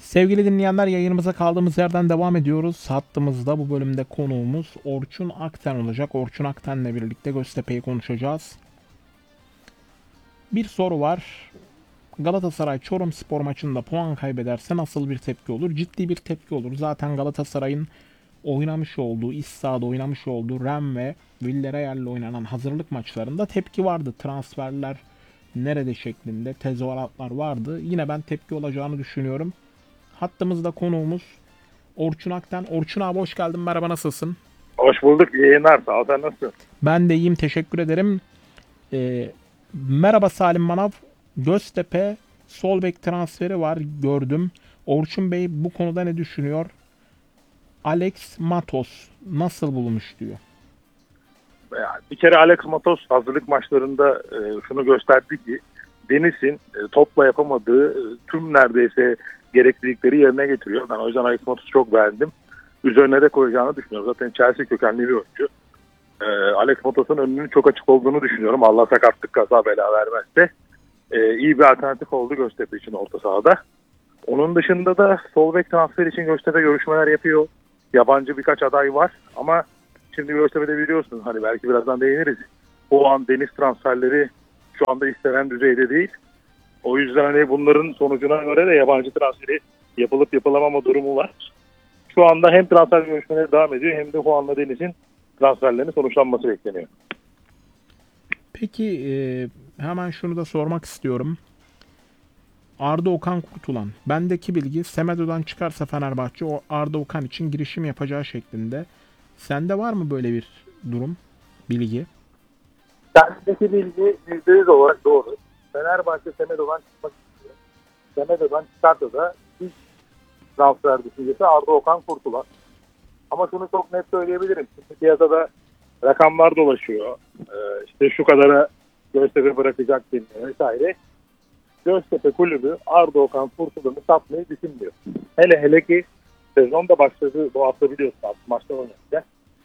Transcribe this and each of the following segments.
Sevgili dinleyenler, yayınımıza kaldığımız yerden devam ediyoruz. Hattımızda bu bölümde konuğumuz Orçun Akten olacak. Orçun Akten'le birlikte Göztepe'yi konuşacağız. Bir soru var. Galatasaray Çorumspor maçında puan kaybederse nasıl bir tepki olur? Ciddi bir tepki olur. Zaten Galatasaray'ın oynamış olduğu, iç sahada oynamış olduğu Rennes ve Villarreal'le oynanan hazırlık maçlarında tepki vardı. Transferler nerede şeklinde tezahüratlar vardı. Yine ben tepki olacağını düşünüyorum. Hattımızda konuğumuz Orçun Akten. Orçun abi hoş geldin. Merhaba, nasılsın? Hoş bulduk. İyi yayınlar. Sağ ol. Sen nasılsın? Ben de iyiyim, teşekkür ederim. Ee, Merhaba Salim Manav. Göztepe sol bek transferi var, gördüm. Orçun Bey bu konuda ne düşünüyor? Alex Matos nasıl bulmuş diyor. Bir kere Alex Matos hazırlık maçlarında şunu gösterdi ki Deniz'in topla yapamadığı tüm neredeyse gereklilikleri yerine getiriyor. Ben o yüzden Alex Matos'u çok beğendim. Üzerine de koyacağını düşünüyorum. Zaten Chelsea kökenli bir oyuncu. Alex Matos'un önünün çok açık olduğunu düşünüyorum. Allah sakatlık kaza bela vermezse. İyi bir alternatif oldu Göztepe için orta sahada. Onun dışında da sol bek transfer için Göztepe görüşmeler yapıyor. Yabancı birkaç aday var ama şimdi Göztepe'de biliyorsunuz, hani belki birazdan değiniriz. O an deniz transferleri şu anda istenen düzeyde değil. O yüzden hani bunların sonucuna göre de yabancı transferi yapılıp yapılamama durumu var. Şu anda hem transfer görüşmeleri devam ediyor hem de Juan'la Deniz'in transferlerinin sonuçlanması bekleniyor. Peki hemen şunu da sormak istiyorum. Arda Okan Kurtulan. Bendeki bilgi Semedo'dan çıkarsa Fenerbahçe o Arda Okan için girişim yapacağı şeklinde. Sende var mı böyle bir durum, bilgi? Sendeki bilgi %100 olarak doğru. Fenerbahçe Semedo'dan çıkmak istiyor. Semedo'dan çıkarsa da ilk transfer düşüncesi Arda Okan Kurtulan. Ama şunu çok net söyleyebilirim. Şimdi piyasada rakamlar dolaşıyor. İşte şu kadara Göztepe bırakacak deniyor vesaire. Göztepe kulübü Arda Okan Kurtulan'ı satmayı düşünmüyor. Hele hele ki sezon da başladı. Bu hafta biliyorsun artık maçta oynayacak.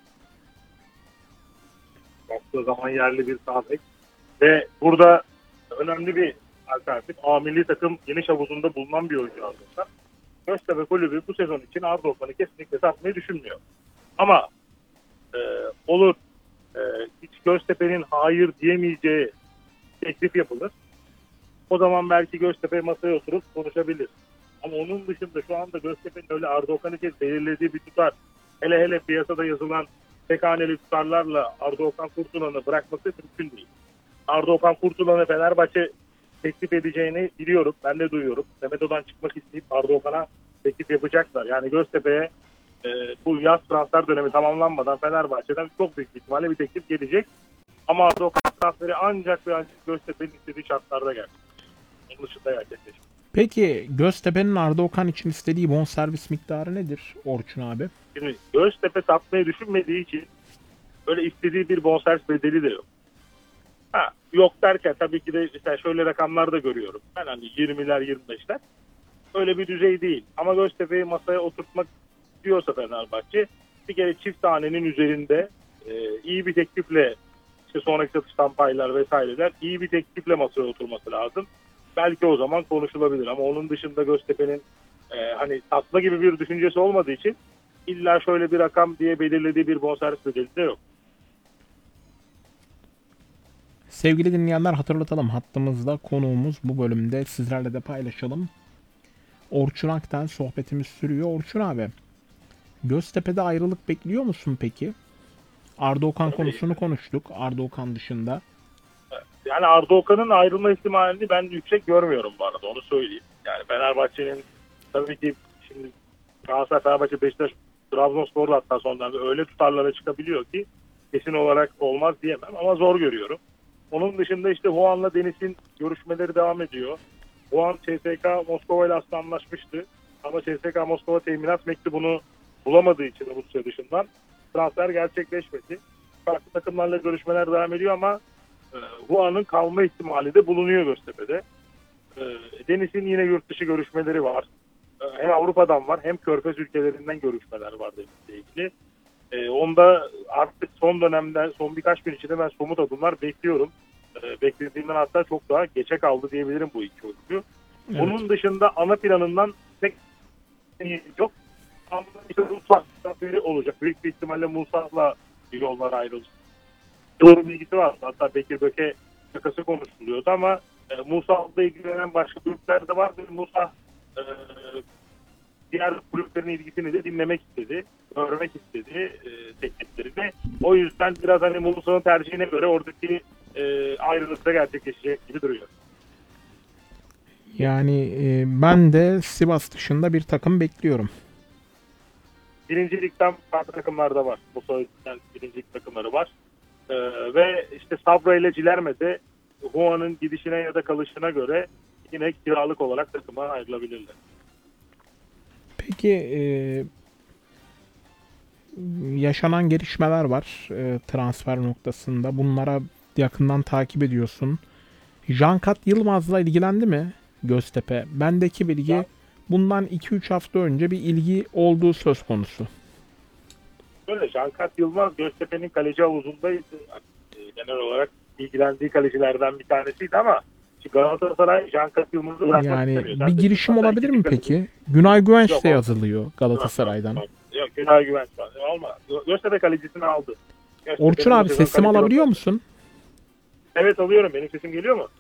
Baktığı zaman yerli bir sağ bek. Ve burada önemli bir alternatif. A milli takım geniş havuzunda bulunan bir oyuncu Arda Okan. Göztepe kulübü bu sezon için Arda Okan'ı kesinlikle satmayı düşünmüyor. Ama olur hiç Göztepe'nin hayır diyemeyeceği teklif yapılır. O zaman belki Göztepe masaya oturup konuşabilir. Ama onun dışında şu anda Göztepe'nin öyle Arda Okan için belirlediği bir tutar, hele hele piyasada yazılan tek haneli tutarlarla Arda Okan Kurtulan'ı bırakması mümkün değil. Arda Okan Kurtulan'ı Fenerbahçe teklif edeceğini biliyorum. Ben de duyuyorum. Semedo'dan çıkmak isteyip Arda Okan'a teklif yapacaklar. Yani Göztepe'ye bu yaz transfer dönemi tamamlanmadan Fenerbahçe'den çok büyük ihtimalle bir teklif gelecek. Ama Arda Okan transferi ancak ve ancak Göztepe'nin istediği şartlarda gerçekleşecek. Onun dışında gerçekleşecek. Peki Göztepe'nin Arda Okan için istediği bonservis miktarı nedir Orçun abi? Şimdi Göztepe satmayı düşünmediği için öyle istediği bir bonservis bedeli de yok. Yok derken tabii ki de mesela şöyle rakamlar da görüyorum. Ben hani 20'ler 25'ler öyle bir düzey değil. Ama Göztepe'yi masaya oturtmak istiyorsa Fenerbahçe bir kere çift tanenin üzerinde iyi bir teklifle, işte sonraki satıştan paylar vesaireler, iyi bir teklifle masaya oturması lazım. Belki o zaman konuşulabilir ama onun dışında Göztepe'nin hani satma gibi bir düşüncesi olmadığı için illa şöyle bir rakam diye belirlediği bir bonservis bedeli de yok. Sevgili dinleyenler, hatırlatalım, hattımızda konuğumuz, bu bölümde sizlerle de paylaşalım. Orçun Akten, sohbetimiz sürüyor. Orçun abi, Göztepe'de ayrılık bekliyor musun peki? Arda Okan konusunu konuştuk. Arda Okan dışında. Yani Arda Okan'ın ayrılma ihtimalini ben yüksek görmüyorum bu arada, onu söyleyeyim. Yani Fenerbahçe'nin tabii ki şimdi Galatasaray, Fenerbahçe, Beşiktaş, Trabzonspor'la hatta sonlarda öyle tutarlara çıkabiliyor ki kesin olarak olmaz diyemem ama zor görüyorum. Onun dışında işte Juan'la Deniz'in görüşmeleri devam ediyor. Juan CSKA Moskova ile aslında anlaşmıştı. Ama CSKA Moskova teminat mektubunu bulamadığı için Rusya dışından transfer gerçekleşmedi. Farklı takımlarla görüşmeler devam ediyor ama Juan'ın kalma ihtimali de bulunuyor Göztepe'de. Deniz'in yine yurt dışı görüşmeleri var. Hem Avrupa'dan var hem Körfez ülkelerinden görüşmeler var Deniz'le ilgili. Onda artık son dönemde, son birkaç gün içinde ben somut adımlar bekliyorum. Beklediğimden hatta çok daha geçe kaldı diyebilirim bu iki oyuncu. Evet. Onun dışında ana planından pek niyeti yok. Ama işte Musa biri olacak. Büyük bir ihtimalle Musa'la yollar ayrılacak. Doğru bilgisi var. Hatta Bekir Böke şakası konuşuluyordu ama Musa'la ilgilenen başka kulüpler de var. Musa diğer kulüplerin ilgisini de dinlemek istedi. Görmek istedi tekliflerini. O yüzden biraz hani Musa'nın tercihine göre oradaki ayrılık da gerçekleşecek gibi duruyor. Yani ben de Sivas dışında bir takım bekliyorum. Birinci ligden farklı takımlar da var. Musa Özil'den birinci lig takımları var. Ve işte Sabra ile Cilerme'de Hua'nın gidişine ya da kalışına göre yine kiralık olarak takıma ayrılabilirler. Peki yaşanan gelişmeler var transfer noktasında. Bunlara yakından takip ediyorsun. Cankat Yılmaz'la ilgilendi mi Göztepe? Bendeki bilgi Ya- bundan 2-3 hafta önce bir ilgi olduğu söz konusu. Böyle Cankat Yılmaz Göztepe'nin kaleci havuzundaydı. Genel olarak ilgilendiği kalecilerden bir tanesiydi ama Galatasaray Cankat Yılmaz'ı bırakmak Yani istemiyor. bir girişim Zaten olabilir mi ikinci kaleci. peki? Günay Güvenç Yok, de olmaz. yazılıyor Galatasaray'dan. Yok, Günay Güvenç var. Olmaz. Göztepe kalecisini aldı. Göztepe'nin Orçun bu abi sezon sesimi kaleci alabiliyor yok. musun? Evet alıyorum. Benim sesim geliyor mu?